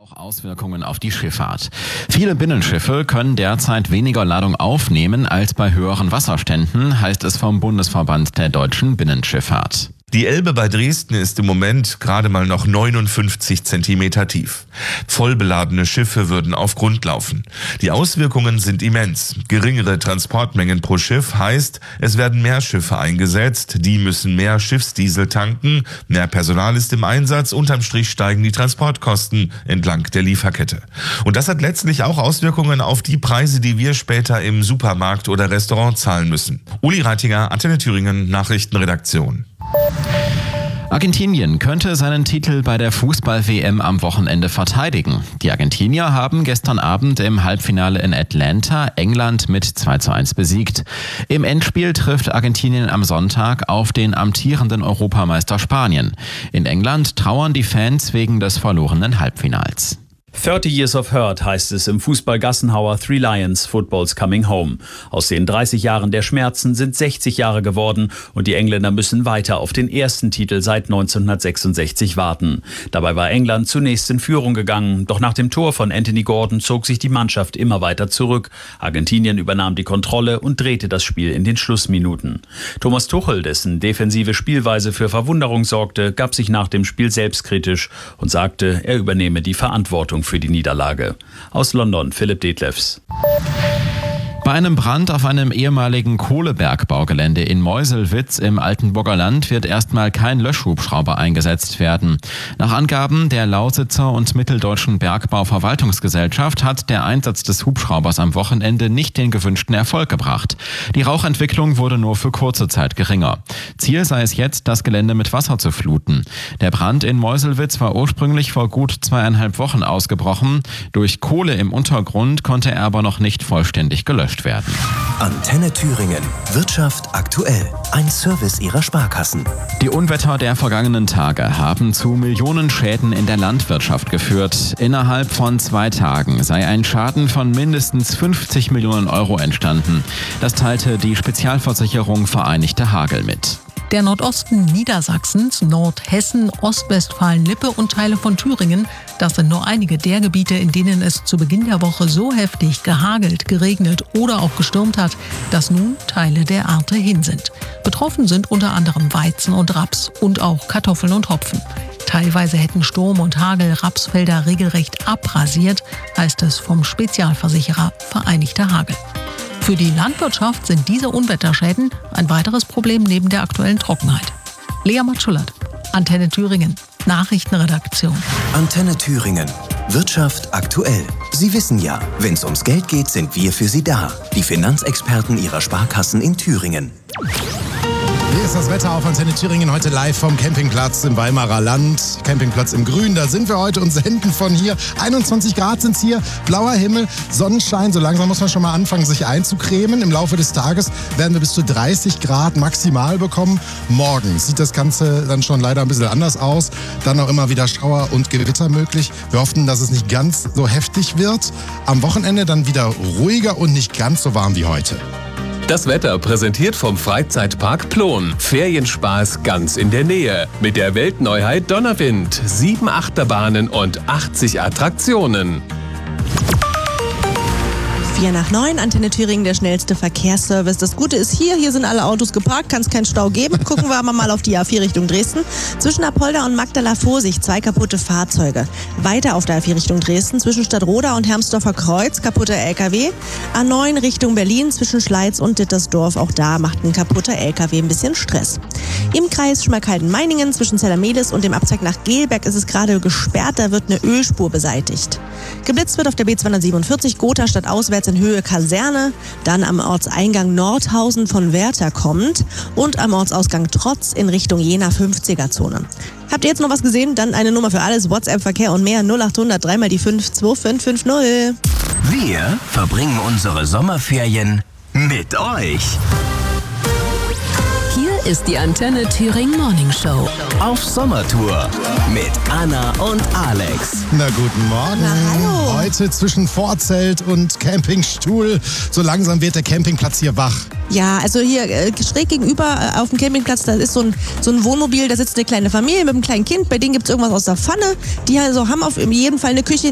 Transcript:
Auch Auswirkungen auf die Schifffahrt. Viele Binnenschiffe können derzeit weniger Ladung aufnehmen als bei höheren Wasserständen, heißt es vom Bundesverband der deutschen Binnenschifffahrt. Die Elbe bei Dresden ist im Moment gerade mal noch 59 Zentimeter tief. Vollbeladene Schiffe würden auf Grund laufen. Die Auswirkungen sind immens. Geringere Transportmengen pro Schiff heißt, es werden mehr Schiffe eingesetzt, die müssen mehr Schiffsdiesel tanken, mehr Personal ist im Einsatz, unterm Strich steigen die Transportkosten entlang der Lieferkette. Und das hat letztlich auch Auswirkungen auf die Preise, die wir später im Supermarkt oder Restaurant zahlen müssen. Uli Reitinger, Antenne Thüringen, Nachrichtenredaktion. Argentinien könnte seinen Titel bei der Fußball-WM am Wochenende verteidigen. Die Argentinier haben gestern Abend im Halbfinale in Atlanta England mit 2:1 besiegt. Im Endspiel trifft Argentinien am Sonntag auf den amtierenden Europameister Spanien. In England trauern die Fans wegen des verlorenen Halbfinals. 30 Years of Hurt heißt es im Fußball-Gassenhauer Three Lions Football's Coming Home. Aus den 30 Jahren der Schmerzen sind 60 Jahre geworden und die Engländer müssen weiter auf den ersten Titel seit 1966 warten. Dabei war England zunächst in Führung gegangen, doch nach dem Tor von Anthony Gordon zog sich die Mannschaft immer weiter zurück. Argentinien übernahm die Kontrolle und drehte das Spiel in den Schlussminuten. Thomas Tuchel, dessen defensive Spielweise für Verwunderung sorgte, gab sich nach dem Spiel selbstkritisch und sagte, er übernehme die Verantwortung für die Niederlage. Aus London, Philipp Detlefs. Bei einem Brand auf einem ehemaligen Kohlebergbaugelände in Meuselwitz im Altenburger Land wird erstmal kein Löschhubschrauber eingesetzt werden. Nach Angaben der Lausitzer und Mitteldeutschen Bergbauverwaltungsgesellschaft hat der Einsatz des Hubschraubers am Wochenende nicht den gewünschten Erfolg gebracht. Die Rauchentwicklung wurde nur für kurze Zeit geringer. Ziel sei es jetzt, das Gelände mit Wasser zu fluten. Der Brand in Meuselwitz war ursprünglich vor gut 2,5 Wochen ausgebrochen. Durch Kohle im Untergrund konnte er aber noch nicht vollständig gelöscht werden. Antenne Thüringen. Wirtschaft aktuell. Ein Service Ihrer Sparkassen. Die Unwetter der vergangenen Tage haben zu Millionen Schäden in der Landwirtschaft geführt. Innerhalb von 2 Tagen sei ein Schaden von mindestens 50 Millionen Euro entstanden. Das teilte die Spezialversicherung Vereinigte Hagel mit. Der Nordosten Niedersachsens, Nordhessen, Ostwestfalen-Lippe und Teile von Thüringen, das sind nur einige der Gebiete, in denen es zu Beginn der Woche so heftig gehagelt, geregnet oder auch gestürmt hat, dass nun Teile der Ernte hin sind. Betroffen sind unter anderem Weizen und Raps und auch Kartoffeln und Hopfen. Teilweise hätten Sturm und Hagel Rapsfelder regelrecht abrasiert, heißt es vom Spezialversicherer Vereinigte Hagel. Für die Landwirtschaft sind diese Unwetterschäden ein weiteres Problem neben der aktuellen Trockenheit. Lea Matschullert, Antenne Thüringen, Nachrichtenredaktion. Antenne Thüringen. Wirtschaft aktuell. Sie wissen ja, wenn es ums Geld geht, sind wir für Sie da. Die Finanzexperten Ihrer Sparkassen in Thüringen. Hier ist das Wetter auf Antenne Thüringen, heute live vom Campingplatz im Weimarer Land. Campingplatz im Grün, da sind wir heute und senden von hier. 21 Grad sind es hier, blauer Himmel, Sonnenschein. So langsam muss man schon mal anfangen, sich einzucremen. Im Laufe des Tages werden wir bis zu 30 Grad maximal bekommen. Morgen sieht das Ganze dann schon leider ein bisschen anders aus. Dann auch immer wieder Schauer und Gewitter möglich. Wir hoffen, dass es nicht ganz so heftig wird. Am Wochenende dann wieder ruhiger und nicht ganz so warm wie heute. Das Wetter präsentiert vom Freizeitpark Plon. Ferienspaß ganz in der Nähe. Mit der Weltneuheit Donnerwind. 7 Achterbahnen und 80 Attraktionen. 8:04, Antenne Thüringen, der schnellste Verkehrsservice. Das Gute ist hier sind alle Autos geparkt, kann es keinen Stau geben. Gucken wir aber mal auf die A4 Richtung Dresden. Zwischen Apolda und Magdala Vorsicht, 2 kaputte Fahrzeuge. Weiter auf der A4 Richtung Dresden, zwischen Stadtroda und Hermsdorfer Kreuz, kaputter LKW. A9 Richtung Berlin, zwischen Schleiz und Dittersdorf, auch da macht ein kaputter LKW ein bisschen Stress. Im Kreis Schmalkalden-Meiningen, zwischen Zellermelis und dem Abzweig nach Gelberg ist es gerade gesperrt, da wird eine Ölspur beseitigt. Geblitzt wird auf der B247 Gotha stadtauswärts in Höhe Kaserne, dann am Ortseingang Nordhausen von Werther kommt und am Ortsausgang Trotz in Richtung Jena 50er-Zone. Habt ihr jetzt noch was gesehen? Dann eine Nummer für alles, WhatsApp, Verkehr und mehr 0800 3 mal die 5 2550. Wir verbringen unsere Sommerferien mit euch. Hier ist die Antenne Thüringen Morning Show. Auf Sommertour mit Anna und Alex. Na, guten Morgen. Na, hallo. Heute zwischen Vorzelt und Campingstuhl. So langsam wird der Campingplatz hier wach. Ja, also hier schräg gegenüber auf dem Campingplatz, da ist so ein Wohnmobil, da sitzt eine kleine Familie mit einem kleinen Kind, bei denen gibt es irgendwas aus der Pfanne. Die also haben auf jeden Fall eine Küche,